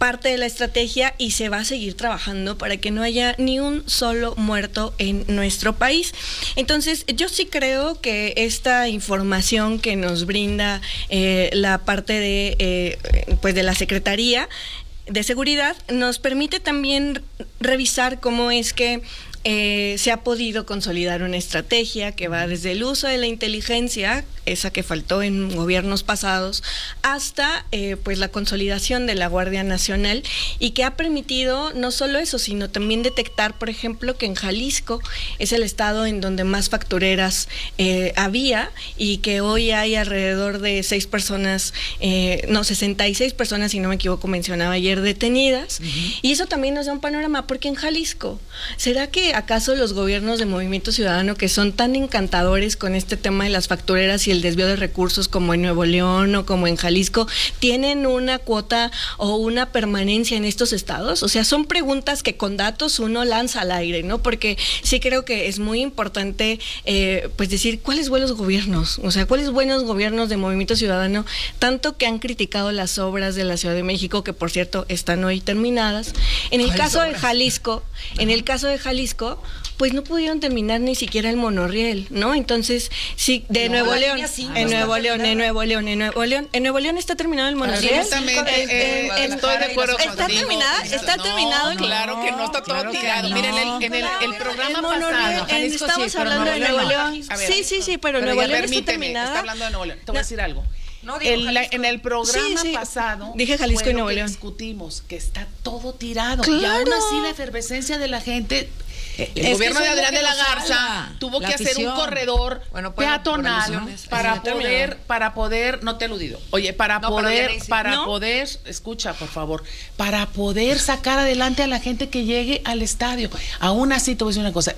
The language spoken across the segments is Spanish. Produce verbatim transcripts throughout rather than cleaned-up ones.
parte de la estrategia y se va a seguir trabajando para que no haya ni un solo muerto en nuestro país. Entonces, yo sí creo que esta información que nos brinda eh, la parte de, eh, pues de la Secretaría de Seguridad nos permite también revisar cómo es que Eh, se ha podido consolidar una estrategia que va desde el uso de la inteligencia, esa que faltó en gobiernos pasados, hasta eh, pues la consolidación de la Guardia Nacional, y que ha permitido no solo eso, sino también detectar, por ejemplo, que en Jalisco es el estado en donde más factureras eh, había, y que hoy hay alrededor de seis personas, eh, no, sesenta y seis personas, si no me equivoco, mencionaba ayer, detenidas. Uh-huh. Y eso también nos da un panorama, porque en Jalisco, ¿será que acaso los gobiernos de Movimiento Ciudadano, que son tan encantadores con este tema de las factureras y el desvío de recursos, como en Nuevo León o como en Jalisco, tienen una cuota o una permanencia en estos estados? O sea, son preguntas que con datos uno lanza al aire, ¿no? Porque sí creo que es muy importante eh, pues decir cuáles buenos gobiernos, o sea, cuáles buenos gobiernos de Movimiento Ciudadano, tanto que han criticado las obras de la Ciudad de México, que por cierto están hoy terminadas. En el caso de Jalisco, en el caso de Jalisco, pues no pudieron terminar ni siquiera el monorriel, ¿no? Entonces, sí, de no, Nuevo León, sí, en Nuevo León, en Nuevo León, en Nuevo León, en Nuevo León está terminado el monorriel. Absolutamente, eh, eh, estoy de acuerdo contigo. ¿Está terminada? ¿Está no, terminado? Claro que no, está todo claro tirado. No. Miren, el, en el, el programa pasado, Jalisco, estamos sí, hablando de Nuevo León. León. Ver, sí, sí, sí, pero, pero Nuevo León está terminada. Está hablando de Nuevo León. Te voy a decir algo. No, digo, el, en el programa sí, sí. pasado dije Jalisco y Nuevo León. Discutimos que está todo tirado. Claro. Y aún así la efervescencia de la gente. El es gobierno de Adrián de la Garza tuvo que hacer un corredor bueno, peatonal para poder, para poder, no te he eludido, oye, para no, poder, para ¿no? poder, escucha por favor, para poder sacar adelante a la gente que llegue al estadio. Aún así, te voy a decir una cosa,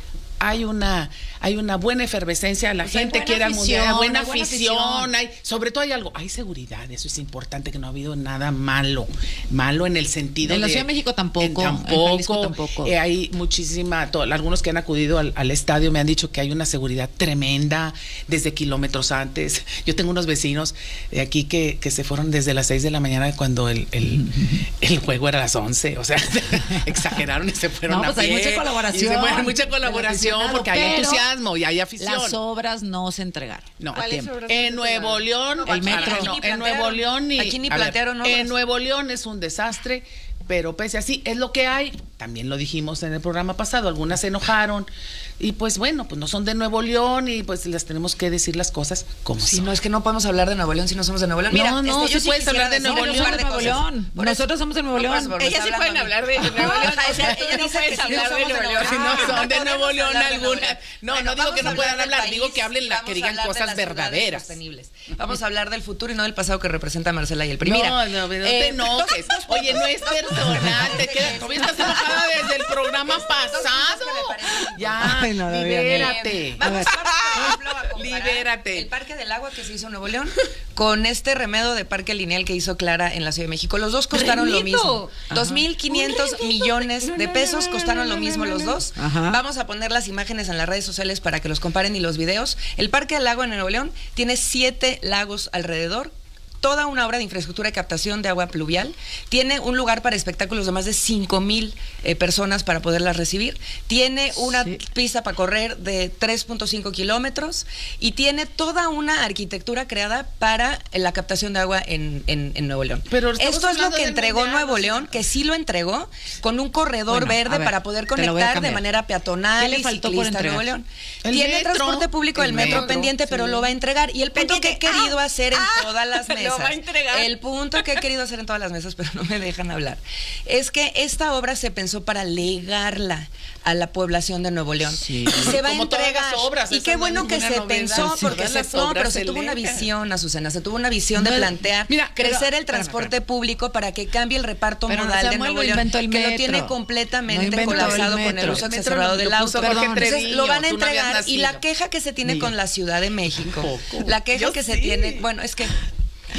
hay una hay una buena efervescencia, la pues gente quiere al mundial, hay buena, buena afición, afición. Hay, sobre todo hay algo, hay seguridad, eso es importante, que no ha habido nada malo, malo en el sentido en de... En la Ciudad de México tampoco, en, tampoco, en tampoco. Eh, hay muchísima, todo, algunos que han acudido al, al estadio me han dicho que hay una seguridad tremenda desde kilómetros antes. Yo tengo unos vecinos de aquí que, que se fueron desde las seis de la mañana cuando el, el, el juego era a las once, o sea, exageraron y se fueron no, a pues pie. Hay mucha colaboración. Y se fueron, mucha colaboración porque hay entusiasmo y hay afición. Las obras no se entregaron. No, en Nuevo León, no, el metro. No, en Nuevo León ni, aquí ni plantearon ver, en Nuevo León es un desastre, pero pese a así es lo que hay. También lo dijimos en el programa pasado, algunas se enojaron y pues bueno, pues no son de Nuevo León y pues les tenemos que decir las cosas como sí, son. no es que no podemos hablar de Nuevo León si no somos de Nuevo León. Mira, no, no, este, sí puedes hablar de Nuevo León. De Nuevo León. Nosotros somos de Nuevo León. Ellas sí pueden hablar de Nuevo León. Ella no puede hablar de Nuevo León. Si no son de Nuevo León algunas. No, no digo que no puedan hablar, digo que hablen, que digan cosas verdaderas. Vamos a hablar del futuro y no del pasado que representa Marcela y el P R I. No, no, no te enojes. Oye, no es personal, te quedas, todavía estás enojada desde el programa pasado. Ya, Ay, no, libérate. Vamos a, por ejemplo, a libérate. El Parque del Agua que se hizo en Nuevo León con este remedo de parque lineal que hizo Clara en la Ciudad de México. Los dos costaron ¡Remito! lo mismo. Dos mil quinientos millones no, no, de pesos no, no, costaron no, no, lo mismo no, no, no, los dos. Ajá. Vamos a poner las imágenes en las redes sociales para que los comparen y los videos. El Parque del Agua en Nuevo León tiene siete lagos alrededor. Toda una obra de infraestructura de captación de agua pluvial, tiene un lugar para espectáculos de más de cinco mil eh, personas para poderlas recibir, tiene una sí. pista para correr de tres punto cinco kilómetros y tiene toda una arquitectura creada para la captación de agua en, en, en Nuevo León. Pero esto es lo que entregó mundial, Nuevo León, que sí lo entregó con un corredor bueno, verde ver, para poder conectar de manera peatonal y ciclista a Nuevo León. El tiene metro, transporte público, el, el metro, metro pendiente, sí. pero lo va a entregar. Y el punto pendiente. que he querido ah, hacer en ah, todas las mesas. Va a entregar. El punto que he querido hacer en todas las mesas, pero no me dejan hablar, es que esta obra se pensó para legarla a la población de Nuevo León. Sí. Se va Como a entregar. Obras, y qué bueno que se novedad. pensó, porque sí, se, no, pero se, se tuvo una visión, Azucena, se tuvo una visión no, de plantear mira, crecer pero, el transporte espera, espera. público para que cambie el reparto pero modal de Nuevo León, que lo tiene completamente no colapsado el con el uso exacerbado del auto. Entonces lo van a entregar y la queja que se tiene con la Ciudad de México, la queja que se tiene, bueno, es que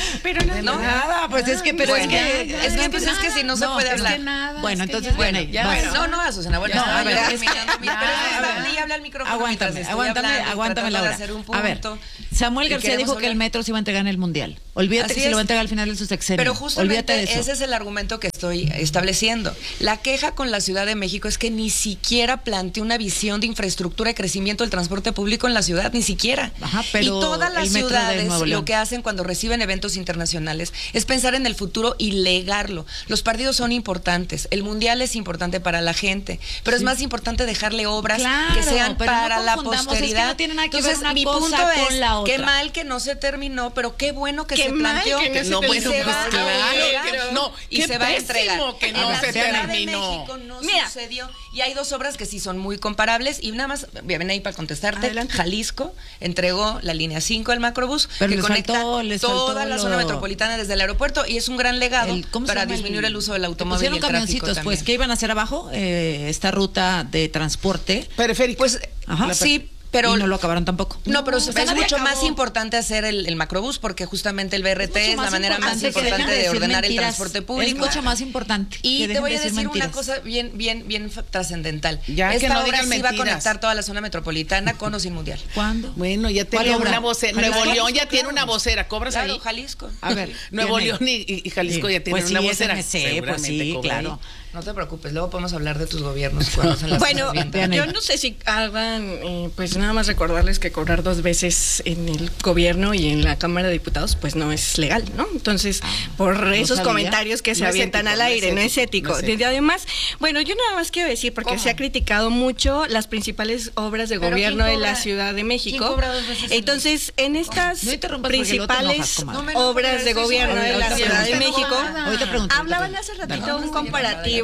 Pero no, no nada, pues es que, pero bueno, es que, ya, es que, pues es que si no, no se puede es hablar. Que nada, bueno, es que entonces, ya, bueno, ya, bueno. No, no, Azucena, bueno, no, está a ver, ya, es que, ya, ya, y habla el micrófono. Aguántame, aguántame, hablando, aguántame, Laura. A ver, Samuel García dijo hablar. que el metro se iba a entregar en el Mundial. Olvídate Así que es. se lo va a entregar al final de su sexenio. Pero justamente de eso. ese es el argumento que estoy estableciendo. La queja con la Ciudad de México es que ni siquiera plantea una visión de infraestructura y crecimiento del transporte público en la ciudad, ni siquiera. Ajá, pero y todas las ciudades lo que hacen cuando reciben eventos internacionales es pensar en el futuro y legarlo. Los partidos son importantes, el Mundial es importante para la gente, pero sí. es más importante dejarle obras claro, que sean para no la posteridad. Es que no tiene nada que Entonces, ver una mi cosa punto con es, la otra. qué mal que no se terminó, pero qué bueno que qué se planteó. Que no, se no, bueno, se pues va claro, a entregar, no, y se va a entregar. Que no en se la Ciudad terminó. de México no Mira. sucedió. Y hay dos obras que sí son muy comparables. Y nada más, ven ahí para contestarte. Adelante. Jalisco entregó la línea cinco del macrobús, pero que les conecta faltó, les toda faltó la lo... zona metropolitana desde el aeropuerto. Y es un gran legado el, para disminuir el, el uso del automóvil y el camioncitos, tráfico pues, ¿qué iban a hacer abajo? Eh, esta ruta de transporte. Periférico. Pues, Ajá. sí. Pero y no lo acabaron tampoco. No, pero no, es mucho acabó. más importante hacer el, el macrobús porque justamente el B R T es, es la manera más importante de, de ordenar mentiras. el transporte público. Es mucho más importante. Y te voy a decir mentiras. una cosa bien, bien, bien trascendental. Ya Esta que no obra sí va a conectar toda la zona metropolitana con o sin Mundial. ¿Cuándo? Bueno, ya tiene una vocera. Nuevo León ya tiene una vocera. ¿Cobras claro, ahí? Jalisco. A ver, Nuevo León y, y Jalisco sí. ya tienen pues una sí, vocera. S M C, pues sí, claro. Ahí. No te preocupes, luego podemos hablar de tus gobiernos cuando se las Bueno, yo no sé si hagan, eh, pues nada más recordarles que cobrar dos veces en el gobierno y en la Cámara de Diputados, pues no es legal, ¿no? Entonces, por no esos sabía. comentarios que no se avientan ético, al aire, no es ético. No es ético. Y además, bueno, yo nada más quiero decir, porque ¿Cómo? se ha criticado mucho las principales obras de ¿Pero gobierno de la Ciudad de México. Entonces, en estas no principales enojas, no obras de gobierno de la Ciudad de México, hablaban hace ratito un comparativo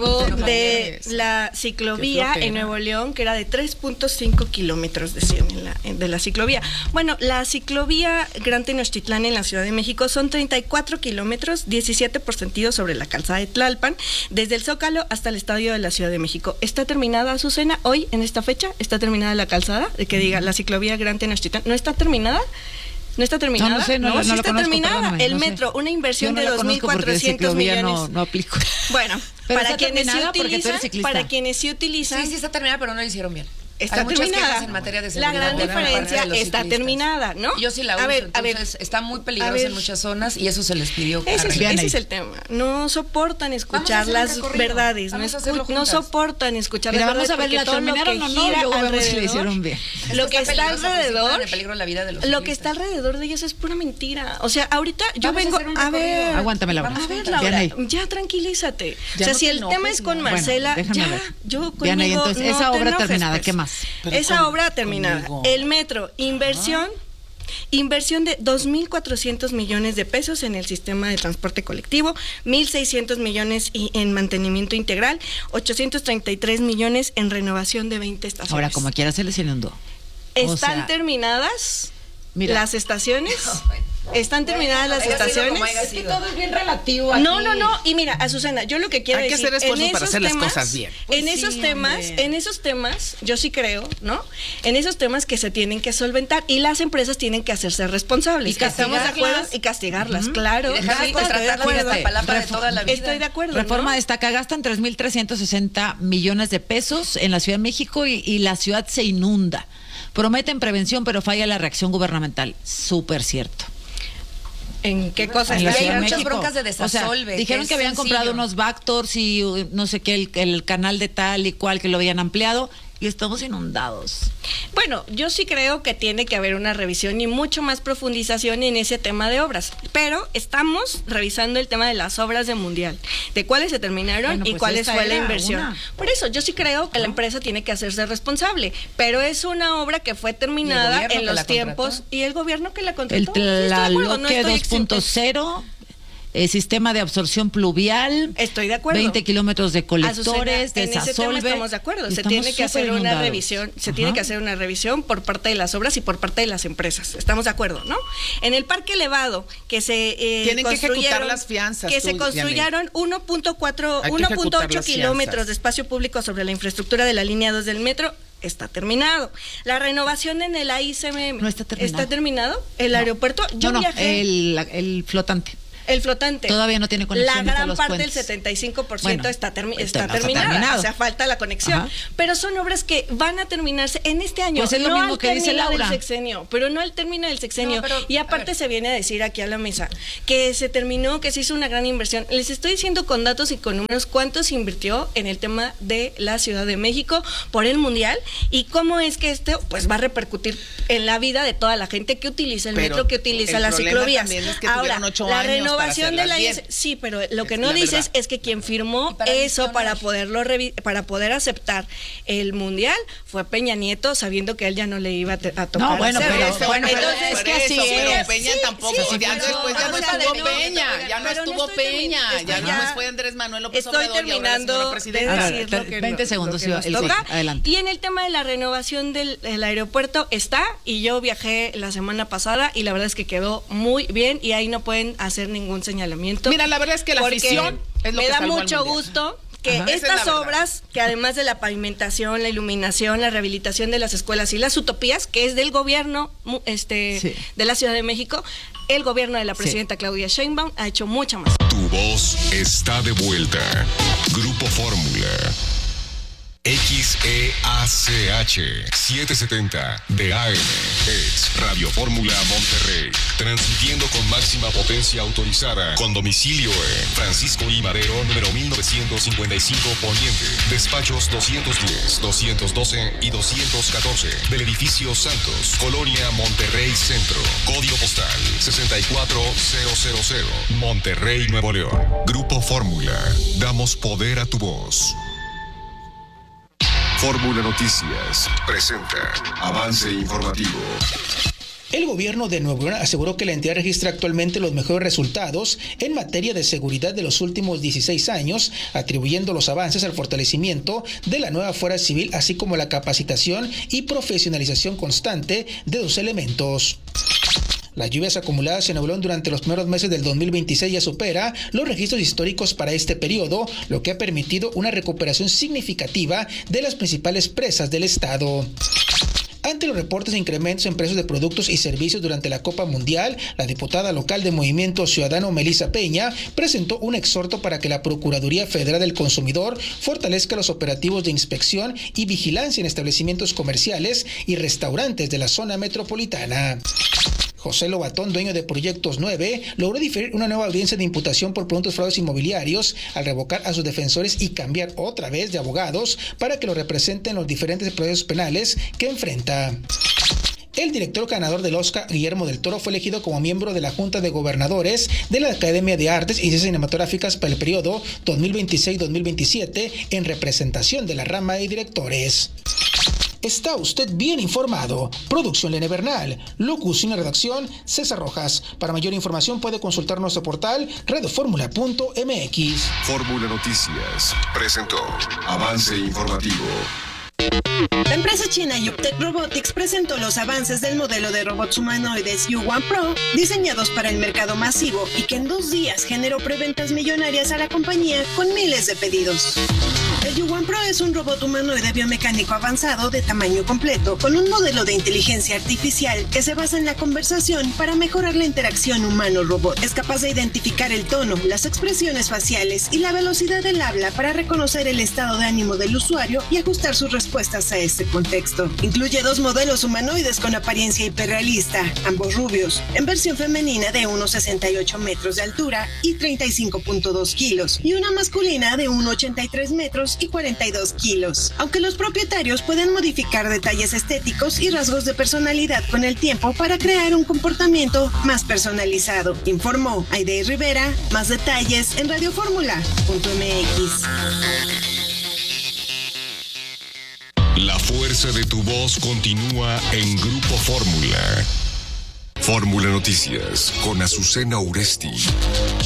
de la ciclovía en Nuevo León, que era de tres punto cinco kilómetros, decían, en la, de la ciclovía. Bueno, la ciclovía Gran Tenochtitlán en la Ciudad de México son treinta y cuatro kilómetros, diecisiete por sentido sobre la calzada de Tlalpan, desde el Zócalo hasta el Estadio de la Ciudad de México. ¿Está terminada, Azucena, hoy, en esta fecha? ¿Está terminada la calzada? De que diga la ciclovía Gran Tenochtitlán. ¿No está terminada? ¿No está terminada? No, no sé, no, no, no sí lo está conozco, terminada. El no metro, sé. una inversión no de dos mil cuatrocientos millones. No, no aplico. Bueno, pero para quienes sí utilizan, para quienes sí Sí, utilizan. sí está terminada, pero no lo hicieron bien. Está Hay terminada. En materia de la gran diferencia de está terminada, ¿no? Yo sí la uso, a ver, entonces a ver, está muy peligrosa en muchas zonas y eso se les pidió. Ese, es, ese es el tema. No soportan escuchar las verdades, no, escu no soportan escuchar Mira, las verdades. Vamos a ver, la terminaron o no, luego vemos si le hicieron bien. Lo que está alrededor, la vida de los lo que está alrededor de ellos es pura mentira. O sea, ahorita yo vengo a ver. Aguántame, Laura. A ver, Laura, ya tranquilízate. O sea, si el tema es con Marcela, ya, yo conmigo. Entonces, esa obra terminada, ¿qué más? Esa obra terminada. Conmigo. El metro, inversión, ah. inversión de dos mil cuatrocientos millones de pesos en el sistema de transporte colectivo, mil seiscientos millones en mantenimiento integral, ochocientos treinta y tres millones en renovación de veinte estaciones. Ahora, como quiera, se les inundó. ¿Están o sea, terminadas mira, las estaciones? No, ¿Están terminadas las estaciones? Es que todo es bien relativo aquí. No, no, no. Y mira, Azucena, yo lo que quiero Hay decir... Hay que hacer esfuerzos para hacer temas, las cosas bien. Pues en sí, esos temas, hombre. en esos temas, yo sí creo, ¿no? En esos temas que se tienen que solventar y las empresas tienen que hacerse responsables. Y estamos de acuerdo y castigarlas, uh-huh. claro. Y dejar de contratar la palabra de toda la vida. Estoy de acuerdo, Reforma ¿no? destaca, gastan tres mil trescientos sesenta millones de pesos en la Ciudad de México y, y la ciudad se inunda. Prometen prevención, pero falla la reacción gubernamental. Súper cierto. ¿En qué cosas? En la hay de muchas México. broncas de desasolve. O sea, dijeron que, que habían sencillo. comprado unos Vactors y no sé qué, el, el canal de tal y cual que lo habían ampliado y estamos inundados. Bueno, yo sí creo que tiene que haber una revisión y mucho más profundización en ese tema de obras, pero estamos revisando el tema de las obras de Mundial, de cuáles se terminaron bueno, pues y cuáles fue la inversión. Una. Por eso yo sí creo que ¿Ah? la empresa tiene que hacerse responsable, pero es una obra que fue terminada en los tiempos y el gobierno que la contrató. El Tlaloque sí, dos punto cero. Eh, sistema de absorción pluvial. Estoy de acuerdo. veinte kilómetros de colectores, Azucena, desasolve. En ese tema estamos de acuerdo. Se tiene que hacer una inundados. revisión, se Ajá. tiene que hacer una revisión por parte de las obras y por parte de las empresas. Estamos de acuerdo, ¿no? En el parque elevado que se eh, tienen que ejecutar las fianzas. Que tú, se construyeron uno punto cuatro, uno punto ocho kilómetros de espacio público sobre la infraestructura de la línea dos del metro. está terminado. La renovación en el A I C M no está terminado. ¿Está terminado? ¿El no. aeropuerto? Yo no, no, viajé. El, el flotante. El flotante. Todavía no tiene conexión. La gran los parte puentes. del setenta y cinco por ciento bueno, está, termi está, está terminada. terminado. O sea, falta la conexión. Ajá. Pero son obras que van a terminarse en este año. Pues es lo no mismo al que dice Laura. Del sexenio, pero no al término del sexenio. No, pero, y aparte se viene a decir aquí a la mesa que se terminó, que se hizo una gran inversión. Les estoy diciendo con datos y con números cuánto se invirtió en el tema de la Ciudad de México por el Mundial y cómo es que esto pues va a repercutir en la vida de toda la gente que utiliza el pero metro, que utiliza las ciclovías. Es que ahora, ocho la años renovación de la bien. Sí, pero lo que no dices verdad. es que quien firmó para eso para poderlo para poder aceptar el Mundial fue Peña Nieto, sabiendo que él ya no le iba a, a tocar. No, bueno, pero, eso. bueno, entonces pero es que así eso, es. Pero Peña sí, tampoco, sí, ya pero, después ya no estuvo Peña, ya no estuvo Peña, ya no fue Andrés Manuel López Obrador. Estoy terminando de decir lo que veinte segundos, lo que nos toca. Sí, adelante. Y en el tema de la renovación del, del aeropuerto está, y yo viajé la semana pasada y la verdad es que quedó muy bien y ahí no pueden hacer ningún señalamiento. Mira, la verdad es que la afición es lo me que da mucho gusto que Ajá. estas es obras, que además de la pavimentación, la iluminación, la rehabilitación de las escuelas y las utopías, que es del gobierno este sí. de la Ciudad de México, el gobierno de la presidenta sí. Claudia Sheinbaum ha hecho mucha más. Tu voz está de vuelta. Grupo Fórmula. X E A C H setecientos setenta de A M es Radio Fórmula Monterrey, transmitiendo con máxima potencia autorizada, con domicilio en Francisco I. Madero, número mil novecientos cincuenta y cinco Poniente, despachos doscientos diez, doscientos doce y doscientos catorce, del edificio Santos, Colonia Monterrey Centro, código postal sesenta y cuatro mil, Monterrey, Nuevo León. Grupo Fórmula, damos poder a tu voz. Fórmula Noticias presenta avance informativo. El gobierno de Nuevo León aseguró que la entidad registra actualmente los mejores resultados en materia de seguridad de los últimos dieciséis años, atribuyendo los avances al fortalecimiento de la nueva fuerza civil, así como la capacitación y profesionalización constante de sus elementos. Las lluvias acumuladas en Nuevo León durante los primeros meses del dos mil veintiséis ya supera los registros históricos para este periodo, lo que ha permitido una recuperación significativa de las principales presas del estado. Ante los reportes de incrementos en precios de productos y servicios durante la Copa Mundial, la diputada local de Movimiento Ciudadano Melissa Peña presentó un exhorto para que la Procuraduría Federal del Consumidor fortalezca los operativos de inspección y vigilancia en establecimientos comerciales y restaurantes de la zona metropolitana. José Lobatón, dueño de Proyectos nueve, logró diferir una nueva audiencia de imputación por presuntos fraudes inmobiliarios al revocar a sus defensores y cambiar otra vez de abogados para que lo representen en los diferentes procesos penales que enfrenta. El director ganador del Oscar, Guillermo del Toro, fue elegido como miembro de la Junta de Gobernadores de la Academia de Artes y Ciencias Cinematográficas para el periodo dos mil veintiséis a dos mil veintisiete en representación de la rama de directores. Está usted bien informado. Producción Lene Bernal. Locución y redacción César Rojas. Para mayor información puede consultar nuestro portal radioformula punto m x. Fórmula Noticias presentó avance informativo. La empresa china Yuptec Robotics presentó los avances del modelo de robots humanoides U uno Pro, diseñados para el mercado masivo y que en dos días generó preventas millonarias a la compañía con miles de pedidos. El U uno Pro es un robot humanoide biomecánico avanzado de tamaño completo, con un modelo de inteligencia artificial que se basa en la conversación para mejorar la interacción humano-robot. Es capaz de identificar el tono, las expresiones faciales y la velocidad del habla para reconocer el estado de ánimo del usuario y ajustar sus respuestas a este contexto. Incluye dos modelos humanoides con apariencia hiperrealista, ambos rubios, en versión femenina de uno coma sesenta y ocho metros de altura y treinta y cinco punto dos kilos, y una masculina de uno coma ochenta y tres metros y cuarenta y dos kilos. Aunque los propietarios pueden modificar detalles estéticos y rasgos de personalidad con el tiempo para crear un comportamiento más personalizado, informó Aide Rivera. Más detalles en radioformula punto m x. La fuerza de tu voz continúa en Grupo Fórmula. Fórmula Noticias con Azucena Uresti.